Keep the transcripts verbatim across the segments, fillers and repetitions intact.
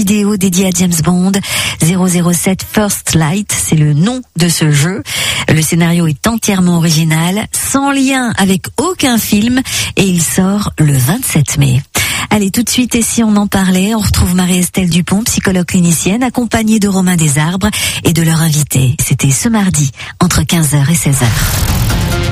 vidéo dédié à James Bond. zéro zéro sept First Light, c'est le nom de ce jeu. Le scénario est entièrement original, sans lien avec aucun film, et il sort le vingt-sept mai. Allez, tout de suite, et si on en parlait, on retrouve Marie-Estelle Dupont, psychologue clinicienne, accompagnée de Romain Desarbres et de leur invité. C'était ce mardi, entre quinze heures et seize heures.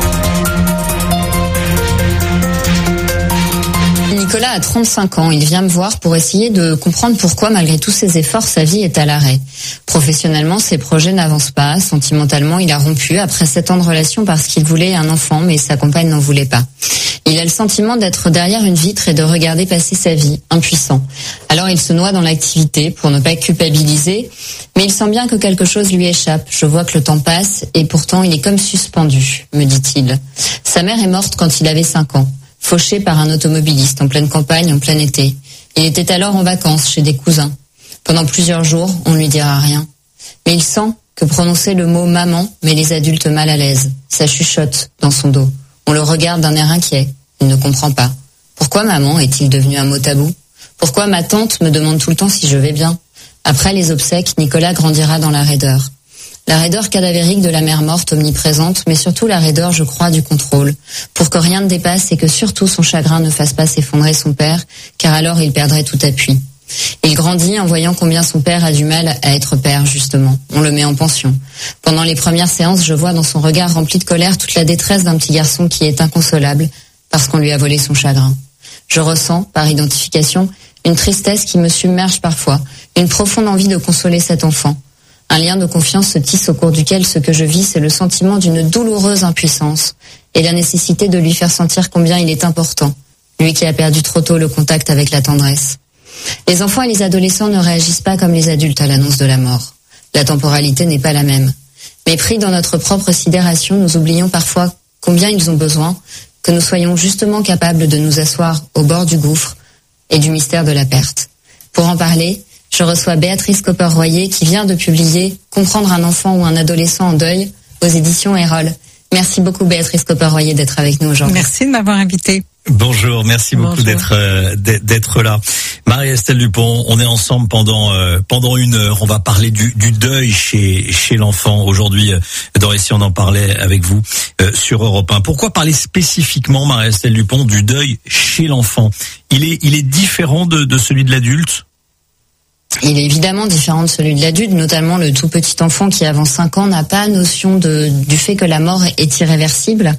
Nicolas a trente-cinq ans, il vient me voir pour essayer de comprendre pourquoi, malgré tous ses efforts, sa vie est à l'arrêt. Professionnellement, ses projets n'avancent pas. Sentimentalement, il a rompu après sept ans de relation parce qu'il voulait un enfant, mais sa compagne n'en voulait pas. Il a le sentiment d'être derrière une vitre et de regarder passer sa vie, impuissant. Alors il se noie dans l'activité pour ne pas culpabiliser, mais il sent bien que quelque chose lui échappe. Je vois que le temps passe et pourtant il est comme suspendu, me dit-il. Sa mère est morte quand il avait cinq ans. Fauché par un automobiliste en pleine campagne, en plein été. Il était alors en vacances chez des cousins. Pendant plusieurs jours, on ne lui dira rien. Mais il sent que prononcer le mot « maman » met les adultes mal à l'aise. Ça chuchote dans son dos. On le regarde d'un air inquiet. Il ne comprend pas. Pourquoi maman est-il devenu un mot tabou? Pourquoi ma tante me demande tout le temps si je vais bien? Après les obsèques, Nicolas grandira dans la raideur. La raideur cadavérique de la mère morte omniprésente, mais surtout la raideur, je crois, du contrôle, pour que rien ne dépasse et que surtout son chagrin ne fasse pas s'effondrer son père, car alors il perdrait tout appui. Il grandit en voyant combien son père a du mal à être père, justement. On le met en pension. Pendant les premières séances, je vois dans son regard rempli de colère toute la détresse d'un petit garçon qui est inconsolable parce qu'on lui a volé son chagrin. Je ressens, par identification, une tristesse qui me submerge parfois, une profonde envie de consoler cet enfant. Un lien de confiance se tisse au cours duquel ce que je vis, c'est le sentiment d'une douloureuse impuissance et la nécessité de lui faire sentir combien il est important, lui qui a perdu trop tôt le contact avec la tendresse. Les enfants et les adolescents ne réagissent pas comme les adultes à l'annonce de la mort. La temporalité n'est pas la même. Mais pris dans notre propre sidération, nous oublions parfois combien ils ont besoin que nous soyons justement capables de nous asseoir au bord du gouffre et du mystère de la perte. Pour en parler, je reçois Béatrice Copper-Royer qui vient de publier « Comprendre un enfant ou un adolescent en deuil » aux éditions Erol. Merci beaucoup Béatrice Copper-Royer d'être avec nous aujourd'hui. Merci de m'avoir invitée. Bonjour, merci beaucoup Bonjour. d'être euh, d'être là. Marie-Estelle Dupont, on est ensemble pendant euh, pendant une heure. On va parler du, du deuil chez chez l'enfant. Aujourd'hui, euh, dans Ici on en parlait avec vous euh, sur Europe un. Pourquoi parler spécifiquement, Marie-Estelle Dupont, du deuil chez l'enfant? Il est il est différent de, de celui de l'adulte? Il est évidemment différent de celui de l'adulte, notamment le tout petit enfant qui avant cinq ans n'a pas notion de, du fait que la mort est irréversible.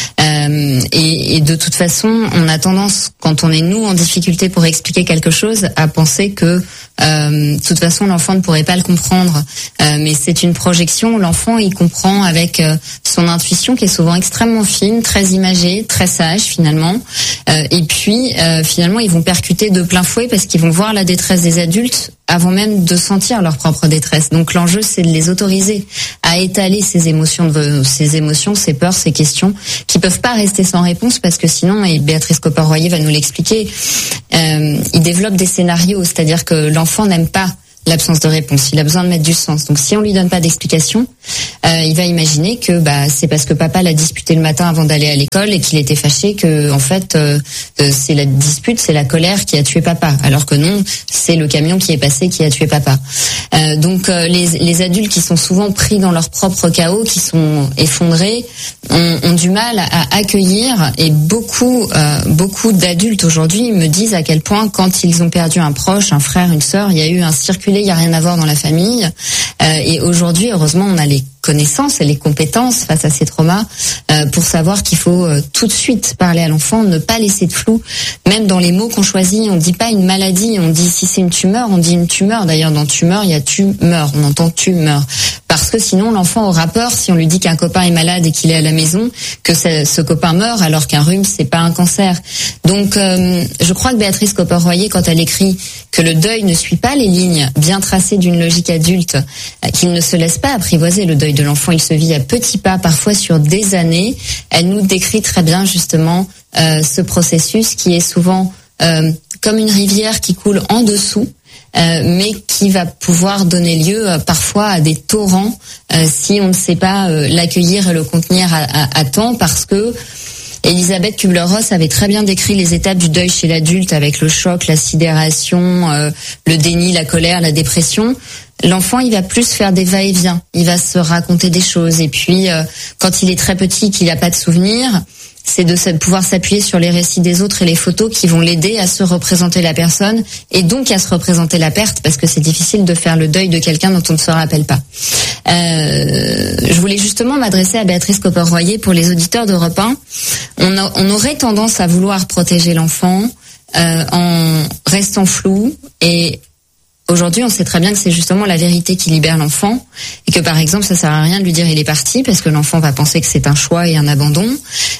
Euh, et, et de toute façon, on a tendance, quand on est nous en difficulté pour expliquer quelque chose, à penser que euh, de toute façon l'enfant ne pourrait pas le comprendre. Euh, mais c'est une projection. L'enfant, il comprend avec euh, son intuition qui est souvent extrêmement fine, très imagée, très sage finalement. Euh, et puis euh, finalement, ils vont percuter de plein fouet parce qu'ils vont voir la détresse des adultes avant même de sentir leur propre détresse. Donc l'enjeu, c'est de les autoriser à étaler ces émotions, ces émotions, ces peurs, ces questions, qui peuvent pas rester sans réponse parce que sinon, et Béatrice Copper-Royer va nous l'expliquer, euh, ils développent des scénarios, c'est-à-dire que l'enfant n'aime pas l'absence de réponse, il a besoin de mettre du sens. Donc si on lui donne pas d'explication, euh, il va imaginer que bah c'est parce que papa l'a disputé le matin avant d'aller à l'école et qu'il était fâché que en fait euh, euh, c'est la dispute, c'est la colère qui a tué papa, alors que non, c'est le camion qui est passé qui a tué papa. Euh, donc euh, les les adultes qui sont souvent pris dans leur propre chaos, qui sont effondrés, ont, ont du mal à accueillir, et beaucoup euh, beaucoup d'adultes aujourd'hui me disent à quel point quand ils ont perdu un proche, un frère, une sœur, il y a eu un circulé, il y a rien à voir dans la famille. Euh, et aujourd'hui, heureusement, on a les connaissances et les compétences face à ces traumas euh, pour savoir qu'il faut euh, tout de suite parler à l'enfant, ne pas laisser de flou. Même dans les mots qu'on choisit, on dit pas une maladie, on dit si c'est une tumeur, on dit une tumeur. D'ailleurs, dans tumeur, il y a tumeur, on entend tumeur. Parce que sinon, l'enfant aura peur si on lui dit qu'un copain est malade et qu'il est à la maison, que ce, ce copain meurt, alors qu'un rhume, c'est pas un cancer. Donc, euh, je crois que Béatrice Copper-Royer, quand elle écrit que le deuil ne suit pas les lignes bien tracées d'une logique adulte, euh, qu'il ne se laisse pas apprivoiser le deuil de l'enfant, il se vit à petits pas, parfois sur des années. Elle nous décrit très bien justement euh, ce processus qui est souvent euh, comme une rivière qui coule en dessous, euh, mais qui va pouvoir donner lieu euh, parfois à des torrents euh, si on ne sait pas euh, l'accueillir et le contenir à, à, à temps, parce que Elisabeth Kubler-Ross avait très bien décrit les étapes du deuil chez l'adulte avec le choc, la sidération, euh, le déni, la colère, la dépression. L'enfant, il va plus faire des va-et-vient. Il va se raconter des choses. Et puis, euh, quand il est très petit, qu'il n'a pas de souvenirs, c'est de pouvoir s'appuyer sur les récits des autres et les photos qui vont l'aider à se représenter la personne et donc à se représenter la perte, parce que c'est difficile de faire le deuil de quelqu'un dont on ne se rappelle pas. Euh, je voulais justement m'adresser à Béatrice Copper-Royer pour les auditeurs d'Europe un. On, a, on aurait tendance à vouloir protéger l'enfant euh, en restant flou, et aujourd'hui, on sait très bien que c'est justement la vérité qui libère l'enfant, et que par exemple, ça sert à rien de lui dire il est parti, parce que l'enfant va penser que c'est un choix et un abandon.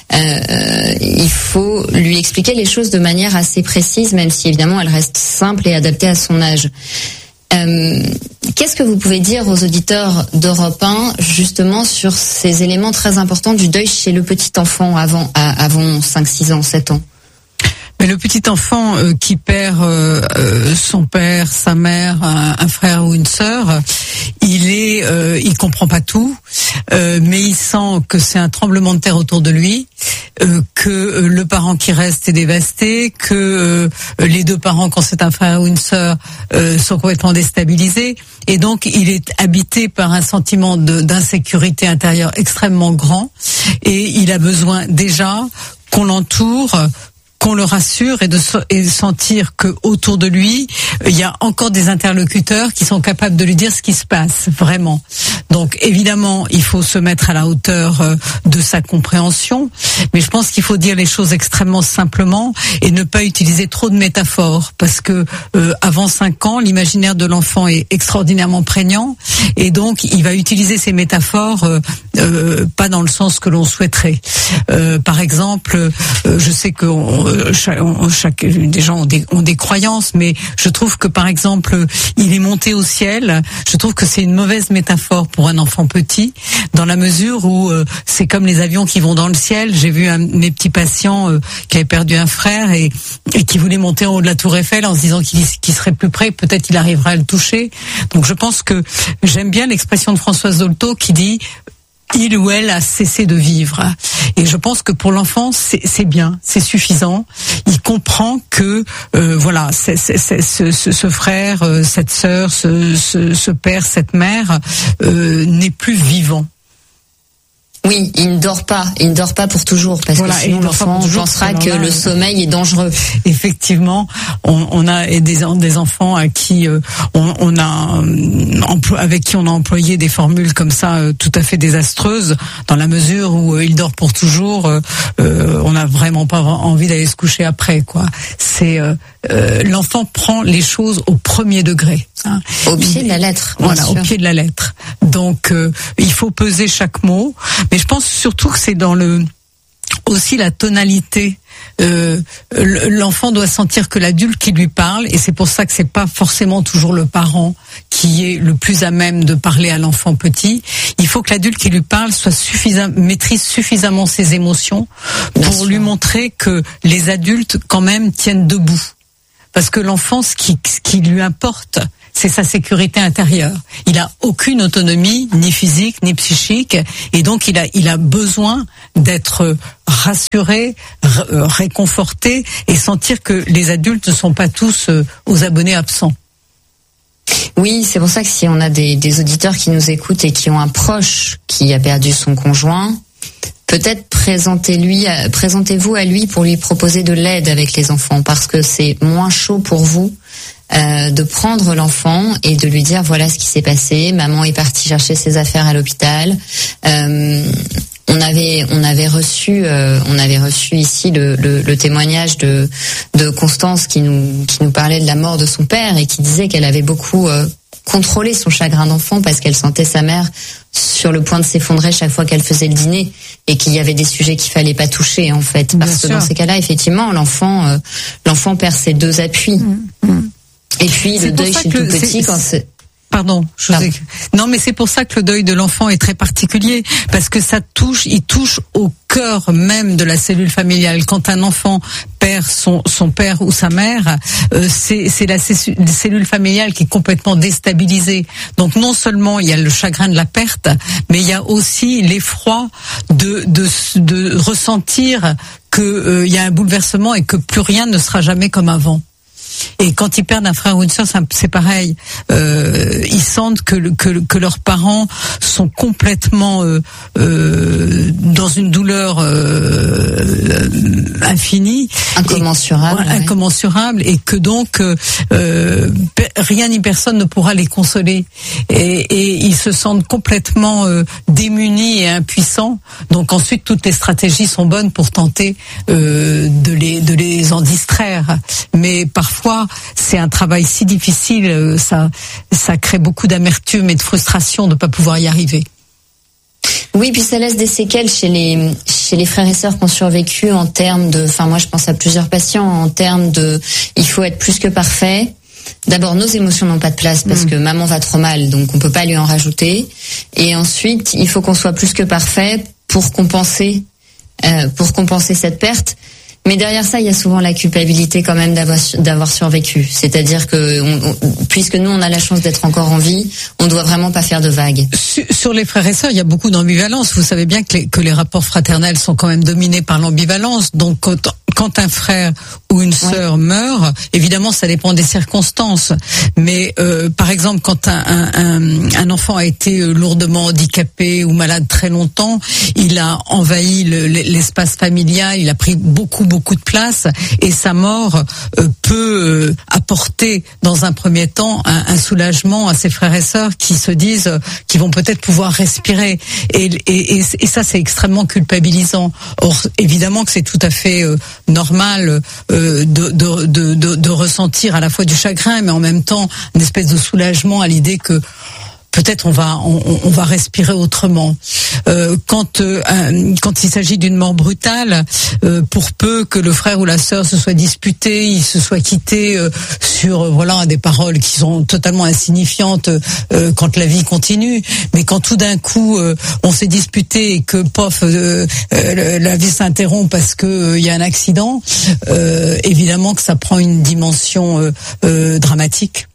Euh, il faut lui expliquer les choses de manière assez précise, même si évidemment elle reste simple et adaptée à son âge. Euh, qu'est-ce que vous pouvez dire aux auditeurs d'Europe un justement sur ces éléments très importants du deuil chez le petit enfant avant, avant cinq, six ans, sept ans? Mais le petit enfant euh, qui perd euh, euh, son père, sa mère, un, un frère ou une sœur, il est, euh, il comprend pas tout, euh, mais il sent que c'est un tremblement de terre autour de lui, euh, que euh, le parent qui reste est dévasté, que euh, les deux parents, quand c'est un frère ou une sœur, euh, sont complètement déstabilisés, et donc il est habité par un sentiment de, d'insécurité intérieure extrêmement grand, et il a besoin déjà qu'on l'entoure, qu'on le rassure et de, et de sentir que autour de lui il y a encore des interlocuteurs qui sont capables de lui dire ce qui se passe vraiment. Donc évidemment il faut se mettre à la hauteur de sa compréhension, mais je pense qu'il faut dire les choses extrêmement simplement et ne pas utiliser trop de métaphores, parce que euh, avant cinq ans l'imaginaire de l'enfant est extraordinairement prégnant, et donc il va utiliser ces métaphores euh, euh, pas dans le sens que l'on souhaiterait. Euh, par exemple, euh, je sais que on, Chaque, chaque, des gens ont des, ont des croyances, mais je trouve que par exemple il est monté au ciel. Je trouve que c'est une mauvaise métaphore pour un enfant petit, dans la mesure où euh, c'est comme les avions qui vont dans le ciel. J'ai vu un de mes petits patients euh, qui avait perdu un frère et, et qui voulait monter en haut de la tour Eiffel en se disant qu'il, qu'il serait plus près, peut-être il arrivera à le toucher. Donc je pense que j'aime bien l'expression de Françoise Dolto qui dit il ou elle a cessé de vivre. Et je pense que pour l'enfant, c'est, c'est bien, c'est suffisant. Il comprend que euh, voilà, c'est, c'est, c'est, ce, ce, ce frère, euh, cette sœur, ce, ce, ce père, cette mère euh, n'est plus vivant. Oui, il ne dort pas, il ne dort pas pour toujours, parce voilà, que sinon l'enfant pensera que le sommeil est dangereux. Effectivement, on, on a des, des enfants à qui euh, on, on a euh, avec qui on a employé des formules comme ça euh, tout à fait désastreuses, dans la mesure où euh, il dort pour toujours. Euh, euh, on n'a vraiment pas envie d'aller se coucher après, quoi. C'est euh, euh, l'enfant prend les choses au premier degré. Hein. Au pied de la lettre. Voilà, sûr. au pied de la lettre. Donc euh, il faut peser chaque mot. Mais je pense surtout que c'est dans le aussi la tonalité. Euh, l'enfant doit sentir que l'adulte qui lui parle, et c'est pour ça que c'est pas forcément toujours le parent qui est le plus à même de parler à l'enfant petit. Il faut que l'adulte qui lui parle soit suffisant, maîtrise suffisamment ses émotions pour lui montrer que les adultes quand même tiennent debout. Parce que l'enfant, ce qui, ce qui lui importe, c'est sa sécurité intérieure. Il a aucune autonomie, ni physique, ni psychique, et donc il a, il a besoin d'être rassuré, réconforté, et sentir que les adultes ne sont pas tous aux abonnés absents. Oui, c'est pour ça que si on a des, des auditeurs qui nous écoutent et qui ont un proche qui a perdu son conjoint, peut-être présentez-lui, présentez-vous à lui pour lui proposer de l'aide avec les enfants, parce que c'est moins chaud pour vous euh, de prendre l'enfant et de lui dire voilà ce qui s'est passé. Maman est partie chercher ses affaires à l'hôpital. Euh, on avait, on avait reçu, euh, on avait reçu ici le, le, le témoignage de, de Constance qui nous, qui nous parlait de la mort de son père et qui disait qu'elle avait beaucoup euh, contrôlé son chagrin d'enfant parce qu'elle sentait sa mère sur le point de s'effondrer chaque fois qu'elle faisait le dîner, et qu'il y avait des sujets qu'il fallait pas toucher en fait, parce Bien que sûr. Dans ces cas-là, effectivement, l'enfant, euh, l'enfant perd ses deux appuis. Mmh, mmh. Et puis c'est le deuil chez le tout petit, c'est... quand c'est Pardon, je vous ai... Non, mais c'est pour ça que le deuil de l'enfant est très particulier, parce que ça touche, il touche au cœur même de la cellule familiale. Quand un enfant perd son son père ou sa mère, euh, c'est c'est la cellule familiale qui est complètement déstabilisée. Donc non seulement il y a le chagrin de la perte, mais il y a aussi l'effroi de de de ressentir que euh, il y a un bouleversement et que plus rien ne sera jamais comme avant. Et quand ils perdent un frère ou une sœur, c'est pareil. Euh, ils sentent que, que, que leurs parents sont complètement euh, euh, dans une douleur euh, infinie, incommensurable, et, ouais. incommensurable, et que donc euh, rien ni personne ne pourra les consoler. Et, et ils se sentent complètement euh, démunis et impuissants. Donc ensuite, toutes les stratégies sont bonnes pour tenter euh, de les de les en distraire. Mais parfois c'est un travail si difficile, ça, ça crée beaucoup d'amertume et de frustration de ne pas pouvoir y arriver. Oui, puis ça laisse des séquelles chez les chez les frères et sœurs qui ont survécu en termes de, enfin moi je pense à plusieurs patients, en termes de, il faut être plus que parfait. D'abord, nos émotions n'ont pas de place parce mmh. que maman va trop mal, donc on peut pas lui en rajouter. Et ensuite, il faut qu'on soit plus que parfait pour compenser, euh, pour compenser cette perte. Mais derrière ça, il y a souvent la culpabilité quand même d'avoir d'avoir survécu. C'est-à-dire que on, on, puisque nous on a la chance d'être encore en vie, on doit vraiment pas faire de vagues. Sur, sur les frères et sœurs, il y a beaucoup d'ambivalence. Vous savez bien que les, que les rapports fraternels sont quand même dominés par l'ambivalence. Donc quand, quand un frère ou une sœur ouais. meurt, évidemment ça dépend des circonstances. Mais euh, par exemple, quand un, un, un enfant a été lourdement handicapé ou malade très longtemps, il a envahi le, l'espace familial, il a pris beaucoup beaucoup beaucoup de place, et sa mort euh, peut euh, apporter dans un premier temps un, un soulagement à ses frères et sœurs qui se disent euh, qu'ils vont peut-être pouvoir respirer, et, et, et, et ça c'est extrêmement culpabilisant. Or évidemment que c'est tout à fait euh, normal euh, de, de, de, de, de ressentir à la fois du chagrin mais en même temps une espèce de soulagement à l'idée que peut-être on va on, on va respirer autrement. Euh, quand euh, quand il s'agit d'une mort brutale, euh, pour peu que le frère ou la sœur se soit disputé, ils se soient quittés euh, sur euh, voilà des paroles qui sont totalement insignifiantes euh, quand la vie continue. Mais quand tout d'un coup euh, on s'est disputé et que pof euh, euh, la vie s'interrompt parce que euh, il y a un accident, euh, évidemment que ça prend une dimension euh, euh, dramatique.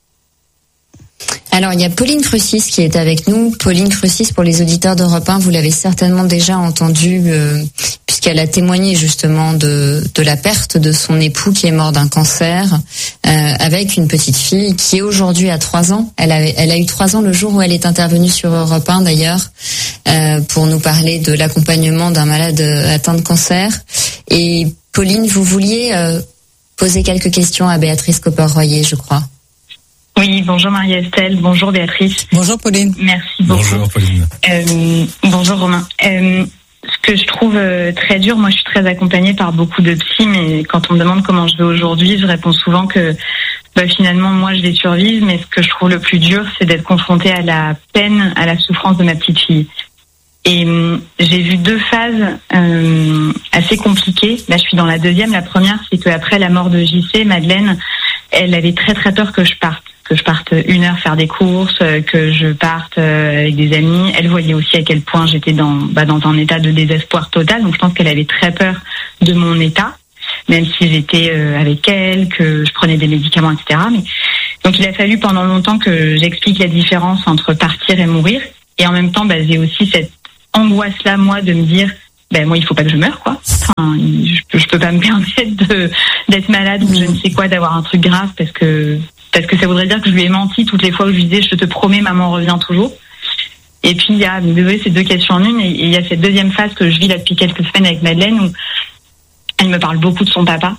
Alors, il y a Pauline Crucis qui est avec nous. Pauline Crucis, pour les auditeurs d'Europe un, vous l'avez certainement déjà entendue, euh, puisqu'elle a témoigné justement de, de la perte de son époux qui est mort d'un cancer, euh, avec une petite fille qui aujourd'hui a trois ans. Elle a, elle a eu trois ans le jour où elle est intervenue sur Europe un d'ailleurs, euh, pour nous parler de l'accompagnement d'un malade atteint de cancer. Et Pauline, vous vouliez euh, poser quelques questions à Béatrice Copper-Royer, je crois. Oui, bonjour Marie-Estelle, bonjour Béatrice. Bonjour Pauline. Merci beaucoup. Bonjour Pauline. Euh, bonjour Romain. Euh, ce que je trouve euh, très dur, moi je suis très accompagnée par beaucoup de psy, mais quand on me demande comment je vais aujourd'hui, je réponds souvent que bah, finalement moi je vais survivre, mais ce que je trouve le plus dur, c'est d'être confrontée à la peine, à la souffrance de ma petite fille. Et euh, j'ai vu deux phases euh, assez compliquées. Là je suis dans la deuxième. La première, c'est qu'après la mort de J C, Madeleine, elle avait très très peur que je parte. que je parte une heure faire des courses, que je parte avec des amis. Elle voyait aussi à quel point j'étais dans bah, dans un état de désespoir total. Donc je pense qu'elle avait très peur de mon état, même si j'étais euh, avec elle, que je prenais des médicaments, et cetera. Mais donc il a fallu pendant longtemps que j'explique la différence entre partir et mourir. Et en même temps, bah, j'ai aussi cette angoisse-là, moi, de me dire, ben moi, il faut pas que je meure, quoi. Enfin, je peux, je peux pas me permettre de d'être malade ou je ne sais quoi, d'avoir un truc grave, parce que Parce que ça voudrait dire que je lui ai menti toutes les fois où je lui disais je te promets, maman revient toujours. Et puis il y a, désolé, c'est deux questions en une, et il y a cette deuxième phase que je vis là depuis quelques semaines avec Madeleine où elle me parle beaucoup de son papa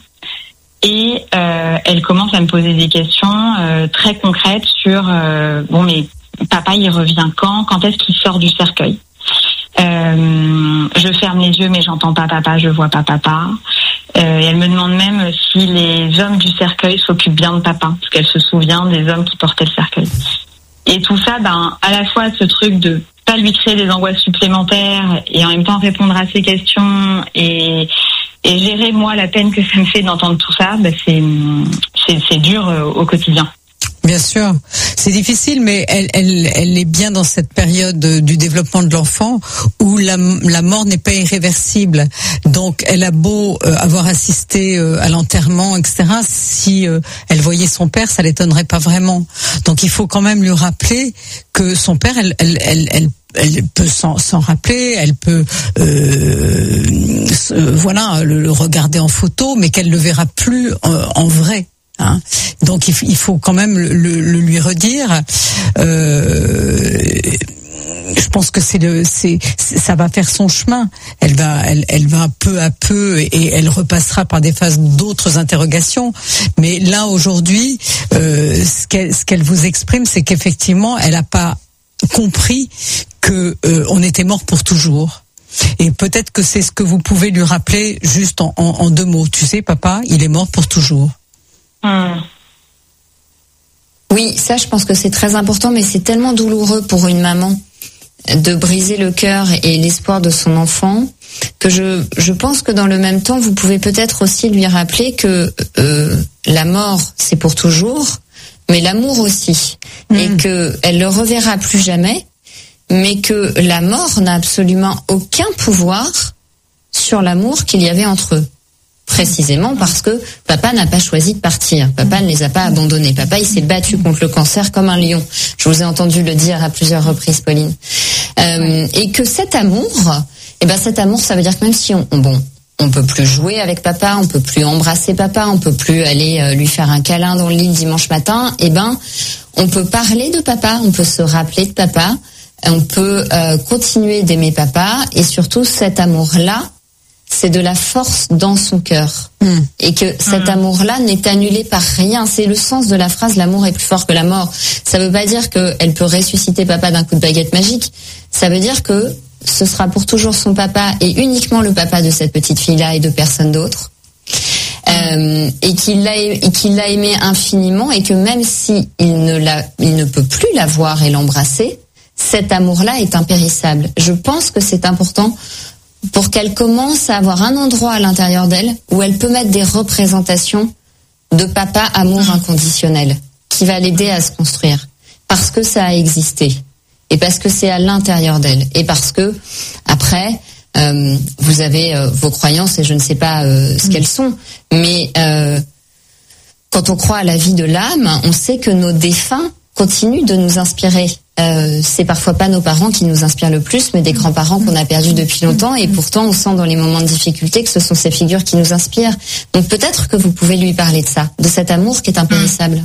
et euh, elle commence à me poser des questions euh, très concrètes sur euh, bon mais papa il revient quand, quand est-ce qu'il sort du cercueil. Euh, je ferme les yeux mais j'entends pas papa, je vois pas papa. Euh, et elle me demande même si les hommes du cercueil s'occupent bien de papa, parce qu'elle se souvient des hommes qui portaient le cercueil. Et tout ça, ben, à la fois ce truc de pas lui créer des angoisses supplémentaires et en même temps répondre à ses questions et, et gérer moi la peine que ça me fait d'entendre tout ça, ben c'est, c'est, c'est dur au quotidien. Bien sûr, c'est difficile, mais elle, elle, elle est bien dans cette période du développement de l'enfant où la, la mort n'est pas irréversible. Donc, elle a beau euh, avoir assisté euh, à l'enterrement, et cetera. Si euh, elle voyait son père, ça l'étonnerait pas vraiment. Donc, il faut quand même lui rappeler que son père, elle, elle, elle, elle elle peut s'en, s'en rappeler, elle peut euh, euh, voilà le, le regarder en photo, mais qu'elle le verra plus en, en vrai. Hein. Donc il, f- il faut quand même le, le, le lui redire. Euh, je pense que c'est le, c'est, c'est, ça va faire son chemin. Elle va, elle, elle va peu à peu et elle repassera par des phases d'autres interrogations. Mais là aujourd'hui, euh, ce qu'elle, ce qu'elle vous exprime, c'est qu'effectivement, elle n'a pas compris que euh, on était mort pour toujours. Et peut-être que c'est ce que vous pouvez lui rappeler juste en, en, en deux mots. Tu sais, papa, il est mort pour toujours. Hum. Oui, ça, je pense que c'est très important, mais c'est tellement douloureux pour une maman de briser le cœur et l'espoir de son enfant que je, je pense que dans le même temps, vous pouvez peut-être aussi lui rappeler que euh, la mort, c'est pour toujours, mais l'amour aussi, mmh. et que elle le reverra plus jamais, mais que la mort n'a absolument aucun pouvoir sur l'amour qu'il y avait entre eux. Précisément parce que papa n'a pas choisi de partir. Papa ne les a pas abandonnés. Papa, il s'est battu contre le cancer comme un lion. Je vous ai entendu le dire à plusieurs reprises, Pauline. Euh, et que cet amour, eh ben cet amour, ça veut dire que même si on, on bon, on peut plus jouer avec papa, on peut plus embrasser papa, on peut plus aller euh, lui faire un câlin dans le lit le dimanche matin, eh ben, on peut parler de papa, on peut se rappeler de papa, on peut euh, continuer d'aimer papa, et surtout cet amour-là, c'est de la force dans son cœur. Mmh. Et que cet mmh. amour-là n'est annulé par rien. C'est le sens de la phrase « l'amour est plus fort que la mort ». Ça veut pas dire qu'elle peut ressusciter papa d'un coup de baguette magique. Ça veut dire que ce sera pour toujours son papa et uniquement le papa de cette petite fille-là et de personne d'autre. Euh, et qu'il l'a, et qu'il l'a aimé infiniment, et que même si il ne l'a, il ne peut plus la voir et l'embrasser, cet amour-là est impérissable. Je pense que c'est important pour qu'elle commence à avoir un endroit à l'intérieur d'elle où elle peut mettre des représentations de papa amour inconditionnel qui va l'aider à se construire, parce que ça a existé et parce que c'est à l'intérieur d'elle, et parce que après euh, vous avez euh, vos croyances et je ne sais pas euh, ce qu'elles sont, mais euh, quand on croit à la vie de l'âme, on sait que nos défunts continuent de nous inspirer. Euh, c'est parfois pas nos parents qui nous inspirent le plus, mais des grands-parents qu'on a perdus depuis longtemps, et pourtant on sent dans les moments de difficulté que ce sont ces figures qui nous inspirent. Donc peut-être que vous pouvez lui parler de ça, de cet amour qui est impérissable.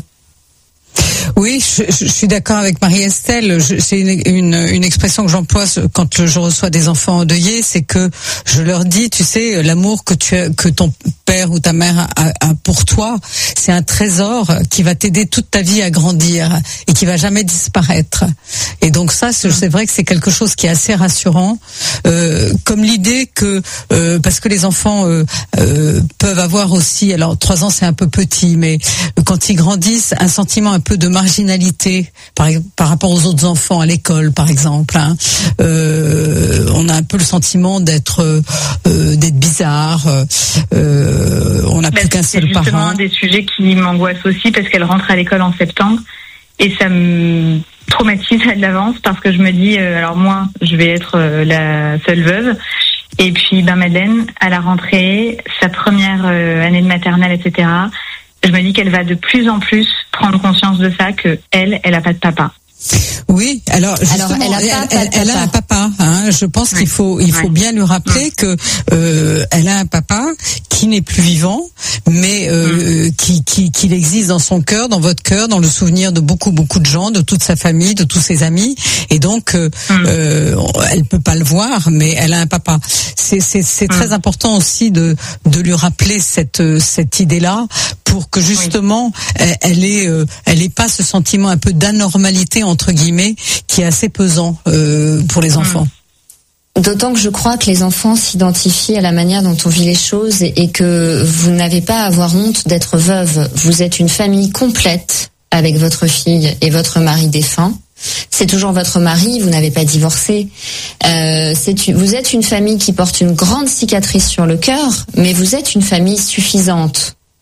Oui, je, je suis d'accord avec Marie-Estelle. Je, c'est une, une, une expression que j'emploie quand je reçois des enfants endeuillés, c'est que je leur dis, tu sais, l'amour que tu as, que ton père ou ta mère a, a pour toi, c'est un trésor qui va t'aider toute ta vie à grandir et qui va jamais disparaître. Et donc ça, c'est, c'est vrai que c'est quelque chose qui est assez rassurant, euh, comme l'idée que euh, parce que les enfants euh, euh, peuvent avoir aussi, alors trois ans c'est un peu petit, mais quand ils grandissent, un sentiment un peu de marginalité par, par rapport aux autres enfants à l'école, par exemple. Hein. Euh, on a un peu le sentiment d'être euh, d'être bizarre. Euh, on n'a bah, plus qu'un seul parent. C'est justement un des sujets qui m'angoisse aussi, parce qu'elle rentre à l'école en septembre et ça me traumatise à l'avance, parce que je me dis, euh, alors moi, je vais être euh, la seule veuve. Et puis, ben Madeleine, à la rentrée, sa première euh, année de maternelle, et cetera, je me dis qu'elle va de plus en plus prendre conscience de ça, que elle, elle a pas de papa. Oui, alors justement, alors, elle, a elle, pas, elle, elle a un papa. Hein. Je pense oui. qu'il faut, il faut oui. bien lui rappeler oui. que euh, elle a un papa qui n'est plus vivant, mais euh, oui. qui, qui, qui existe dans son cœur, dans votre cœur, dans le souvenir de beaucoup, beaucoup de gens, de toute sa famille, de tous ses amis. Et donc, euh, oui. euh, elle peut pas le voir, mais elle a un papa. C'est, c'est, c'est oui. très important aussi de, de lui rappeler cette, cette idée-là, pour que justement, oui. elle, elle ait, euh, elle ait pas ce sentiment un peu d'anormalité, entre guillemets, qui est assez pesant euh, pour les enfants. D'autant que je crois que les enfants s'identifient à la manière dont on vit les choses, et, et que vous n'avez pas à avoir honte d'être veuve. Vous êtes une famille complète avec votre fille et votre mari défunt. C'est toujours votre mari, vous n'avez pas divorcé. Euh, c'est une, vous êtes une famille qui porte une grande cicatrice sur le cœur, mais vous êtes une famille suffisante.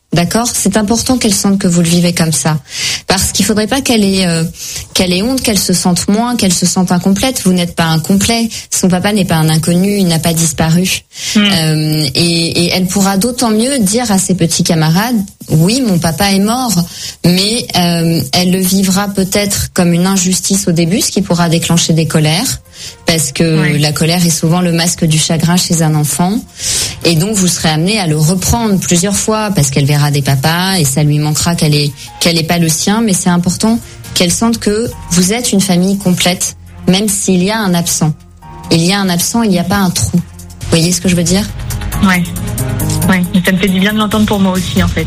D'accord ? C'est important qu'elle sente que vous le vivez comme ça. Parce qu'il faudrait pas qu'elle ait, euh, qu'elle ait honte, qu'elle se sente moins, qu'elle se sente incomplète. Vous n'êtes pas incomplet. Son papa n'est pas un inconnu, il n'a pas disparu. Mmh. Euh, et, et elle pourra d'autant mieux dire à ses petits camarades, oui, mon papa est mort, mais euh, elle le vivra peut-être comme une injustice au début, ce qui pourra déclencher des colères. Parce que oui. La colère est souvent le masque du chagrin chez un enfant. Et donc, vous serez amené à le reprendre plusieurs fois parce qu'elle verra des papas et ça lui manquera qu'elle ait, qu'elle ait pas le sien. Mais c'est important qu'elle sente que vous êtes une famille complète, même s'il y a un absent. Il y a un absent, il n'y a pas un trou. Vous voyez ce que je veux dire ? Ouais. Ouais. Ça me fait du bien de l'entendre pour moi aussi, en fait.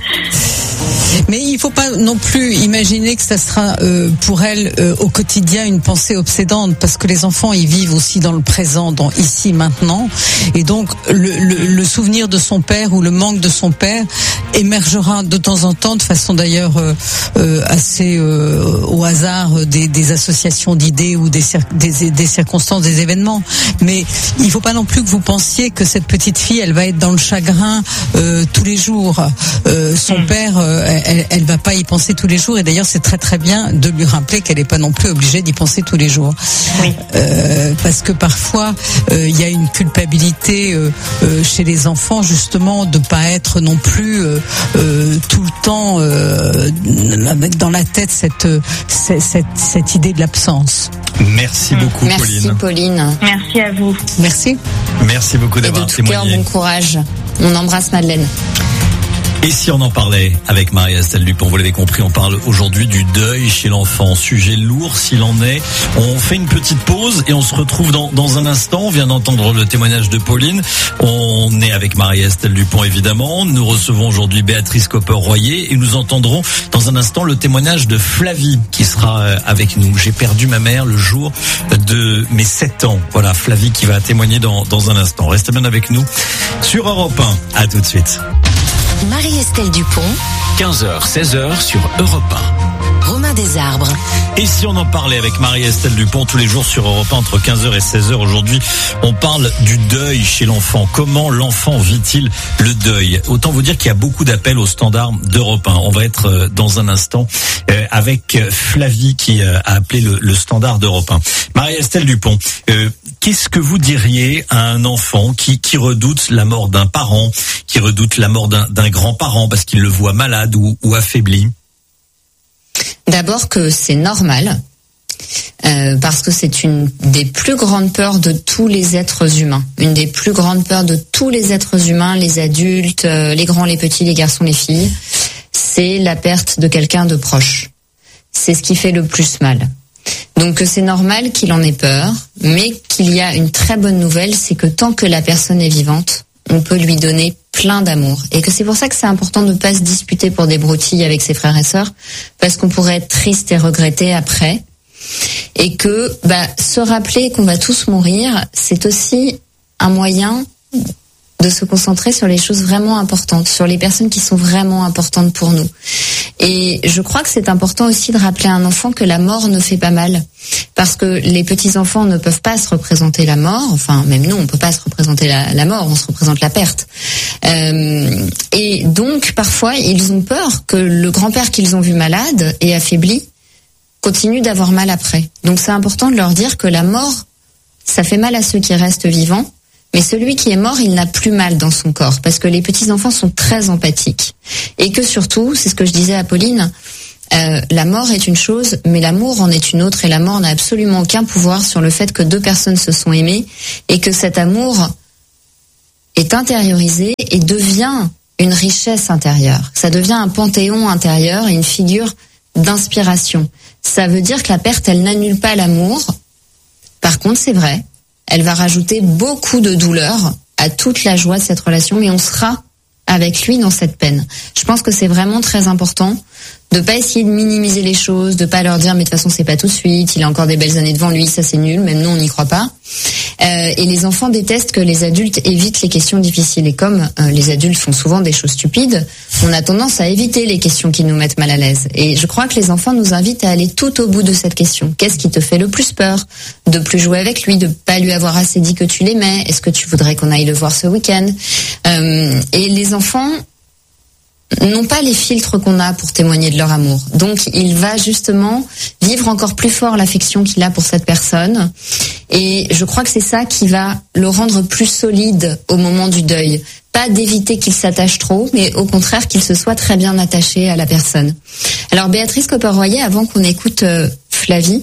Mais il faut pas non plus imaginer que ça sera euh, pour elle euh, au quotidien une pensée obsédante, parce que les enfants ils vivent aussi dans le présent, dans ici maintenant, et donc le, le, le souvenir de son père ou le manque de son père émergera de temps en temps, de façon d'ailleurs euh, euh, assez euh, au hasard des, des associations d'idées ou des, des, des circonstances, des événements. Mais il faut pas non plus que vous pensiez que cette petite fille elle va être dans le chagrin euh, tous les jours. Euh, son mmh. père euh, Elle, elle va pas y penser tous les jours, et d'ailleurs c'est très très bien de lui rappeler qu'elle n'est pas non plus obligée d'y penser tous les jours. Oui. Euh, parce que parfois il euh, y a une culpabilité euh, euh, chez les enfants justement de pas être non plus euh, euh, tout le temps euh, avec dans la tête cette, cette cette cette idée de l'absence. Merci beaucoup, Merci, Pauline. Merci Pauline. Merci à vous. Merci. Merci beaucoup d'avoir témoigné. Et de tout cœur, bon courage. On embrasse Madeleine. Et si on en parlait avec Marie-Estelle Dupont, vous l'avez compris, on parle aujourd'hui du deuil chez l'enfant. Sujet lourd s'il en est. On fait une petite pause et on se retrouve dans, dans un instant. On vient d'entendre le témoignage de Pauline. On est avec Marie-Estelle Dupont, évidemment. Nous recevons aujourd'hui Béatrice Copper-Royer et nous entendrons dans un instant le témoignage de Flavie qui sera avec nous. J'ai perdu ma mère le jour de mes sept ans. Voilà, Flavie qui va témoigner dans, dans un instant. Restez bien avec nous sur Europe un. À tout de suite. Marie-Estelle Dupont, quinze heures seize heures sur Europe un. Romain Desarbres. Et si on en parlait avec Marie-Estelle Dupont tous les jours sur Europe un entre quinze heures et seize heures aujourd'hui, on parle du deuil chez l'enfant. Comment l'enfant vit-il le deuil ? Autant vous dire qu'il y a beaucoup d'appels au standard d'Europe un. On va être dans un instant avec Flavie qui a appelé le, le standard d'Europe un. Marie-Estelle Dupont, euh, qu'est-ce que vous diriez à un enfant qui, qui redoute la mort d'un parent, qui redoute la mort d'un, d'un grand-parent parce qu'il le voit malade ou, ou affaibli ? D'abord que c'est normal, euh, parce que c'est une des plus grandes peurs de tous les êtres humains. Une des plus grandes peurs de tous les êtres humains, les adultes, euh, les grands, les petits, les garçons, les filles, c'est la perte de quelqu'un de proche. C'est ce qui fait le plus mal. Donc c'est normal qu'il en ait peur, mais qu'il y a une très bonne nouvelle, c'est que tant que la personne est vivante, on peut lui donner plein d'amour. Et que c'est pour ça que c'est important de ne pas se disputer pour des broutilles avec ses frères et sœurs, parce qu'on pourrait être triste et regretter après. Et que bah, se rappeler qu'on va tous mourir, c'est aussi un moyen de se concentrer sur les choses vraiment importantes, sur les personnes qui sont vraiment importantes pour nous. Et je crois que c'est important aussi de rappeler à un enfant que la mort ne fait pas mal. Parce que les petits-enfants ne peuvent pas se représenter la mort, enfin même nous on peut pas se représenter la, la mort, on se représente la perte. Euh, et donc parfois ils ont peur que le grand-père qu'ils ont vu malade et affaibli continue d'avoir mal après. Donc c'est important de leur dire que la mort, ça fait mal à ceux qui restent vivants, mais celui qui est mort, il n'a plus mal dans son corps, parce que les petits-enfants sont très empathiques. Et que surtout, c'est ce que je disais à Pauline, euh, la mort est une chose, mais l'amour en est une autre, et la mort n'a absolument aucun pouvoir sur le fait que deux personnes se sont aimées, et que cet amour est intériorisé et devient une richesse intérieure. Ça devient un panthéon intérieur et une figure d'inspiration. Ça veut dire que la perte, elle n'annule pas l'amour. Par contre, c'est vrai, elle va rajouter beaucoup de douleur à toute la joie de cette relation, mais on sera avec lui dans cette peine. Je pense que c'est vraiment très important de pas essayer de minimiser les choses, de pas leur dire mais de toute façon c'est pas tout de suite, il a encore des belles années devant lui, ça c'est nul, même nous on n'y croit pas. Euh, et les enfants détestent que les adultes évitent les questions difficiles, et comme euh, les adultes font souvent des choses stupides, on a tendance à éviter les questions qui nous mettent mal à l'aise. Et je crois que les enfants nous invitent à aller tout au bout de cette question. Qu'est-ce qui te fait le plus peur ? De plus jouer avec lui, de pas lui avoir assez dit que tu l'aimais ? Est-ce que tu voudrais qu'on aille le voir ce week-end ? euh, Et les enfants n'ont pas les filtres qu'on a pour témoigner de leur amour. Donc, il va justement vivre encore plus fort l'affection qu'il a pour cette personne. Et je crois que c'est ça qui va le rendre plus solide au moment du deuil. Pas d'éviter qu'il s'attache trop, mais au contraire qu'il se soit très bien attaché à la personne. Alors, Béatrice Copper-Royer, avant qu'on écoute euh, Flavie,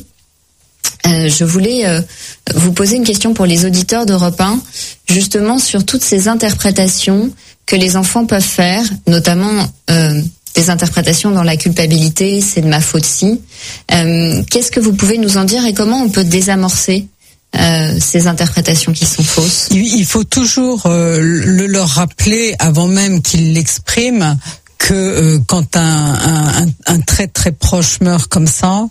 euh, je voulais euh, vous poser une question pour les auditeurs d'Europe un, justement sur toutes ces interprétations que les enfants peuvent faire, notamment euh, des interprétations dans la culpabilité, c'est de ma faute si. Euh, qu'est-ce que vous pouvez nous en dire et comment on peut désamorcer euh, ces interprétations qui sont fausses? Il faut toujours euh, le leur rappeler avant même qu'ils l'expriment, que euh, quand un, un, un très très proche meurt comme ça,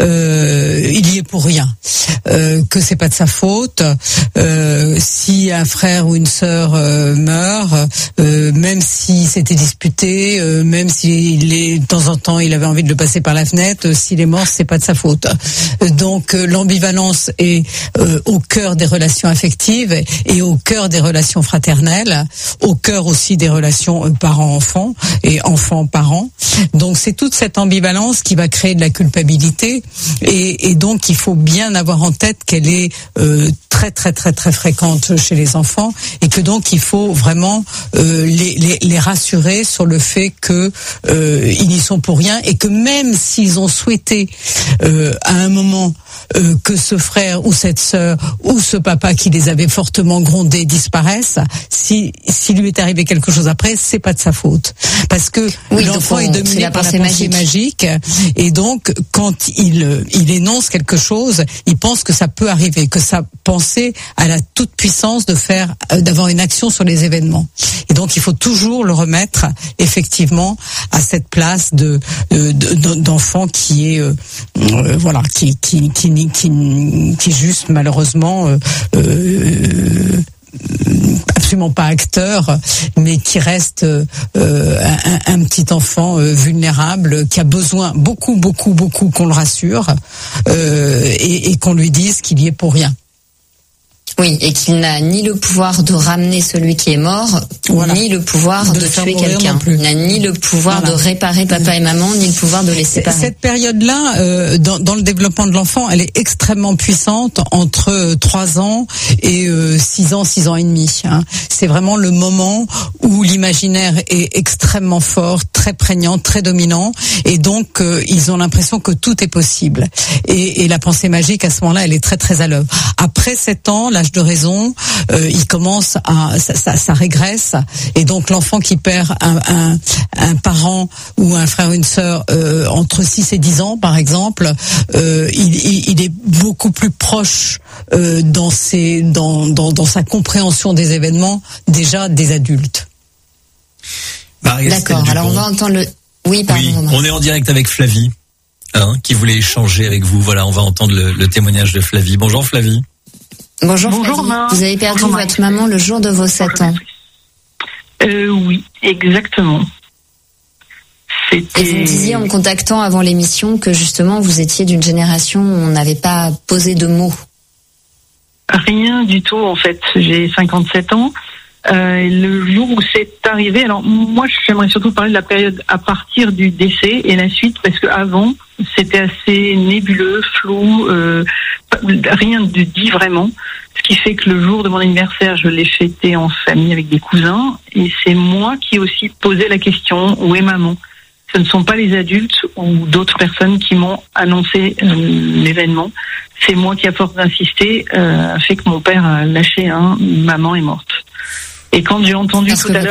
euh, il y est pour rien, euh, que c'est pas de sa faute. Euh, si un frère ou une sœur euh, meurt, euh, même si c'était disputé, euh, même s'il est de temps en temps il avait envie de le passer par la fenêtre, euh, s'il est mort, c'est pas de sa faute. Donc euh, l'ambivalence est euh, au cœur des relations affectives et au cœur des relations fraternelles, au cœur aussi des relations parents-enfants et enfants-parents. Donc c'est toute cette ambivalence qui va créer de la culpabilité et, et donc il faut bien avoir en tête qu'elle est euh, très très très très fréquente chez les enfants et que donc il faut vraiment euh, les, les, les rassurer sur le fait que euh, ils n'y sont pour rien et que même s'ils ont souhaité euh, à un moment Euh, que ce frère ou cette sœur ou ce papa qui les avait fortement grondés disparaissent, si s'il lui est arrivé quelque chose après, c'est pas de sa faute, parce que oui, l'enfant on, est dominé la par pensée la pensée magique. magique et donc quand il il énonce quelque chose, il pense que ça peut arriver, que sa pensée a la toute puissance de faire d'avoir une action sur les événements. Et donc il faut toujours le remettre effectivement à cette place de, de, de d'enfant qui est euh, euh, voilà qui qui qui qui qui juste malheureusement euh, euh, absolument pas acteur, mais qui reste euh, un, un petit enfant euh, vulnérable qui a besoin beaucoup beaucoup beaucoup qu'on le rassure euh, et, et qu'on lui dise qu'il y est pour rien. Oui, et qu'il n'a ni le pouvoir de ramener celui qui est mort, voilà. ni le pouvoir de, de tuer quelqu'un. Il n'a ni le pouvoir voilà. de réparer papa et maman, ni le pouvoir de les séparer. Cette période-là, euh, dans, dans le développement de l'enfant, elle est extrêmement puissante entre trois ans et euh, six ans, six ans et demi. Hein. C'est vraiment le moment où l'imaginaire est extrêmement fort, très prégnant, très dominant, et donc euh, ils ont l'impression que tout est possible. Et, et la pensée magique, à ce moment-là, elle est très très à l'œuvre. Après sept ans, l'âge de raison, euh, il commence à, ça, ça, ça régresse, et donc l'enfant qui perd un, un, un parent ou un frère ou une sœur euh, entre six et dix ans, par exemple, euh, il, il, il est beaucoup plus proche euh, dans ses, dans, dans, dans sa compréhension des événements déjà des adultes. D'accord. Alors on va entendre le. Oui, pardon. Oui, on est en direct avec Flavie, hein, qui voulait échanger avec vous. Voilà, on va entendre le, le témoignage de Flavie. Bonjour Flavie. Bonjour, Bonjour Flavie. Vous avez perdu Bonjour, votre maman le jour de vos sept ans. Euh, oui, exactement. C'était... Et vous me disiez en me contactant avant l'émission que justement vous étiez d'une génération où on n'avait pas posé de mots. Rien du tout en fait. J'ai cinquante-sept ans. Euh, le jour où c'est arrivé, alors moi j'aimerais surtout parler de la période à partir du décès et la suite, parce que avant c'était assez nébuleux, flou, euh, rien de dit vraiment, ce qui fait que le jour de mon anniversaire je l'ai fêté en famille avec des cousins, et c'est moi qui ai aussi posé la question où est maman. Ce ne sont pas les adultes ou d'autres personnes qui m'ont annoncé euh, l'événement, c'est moi qui à force d'insister euh, a fait que mon père a lâché un, maman est morte. Et quand j'ai entendu tout à l'heure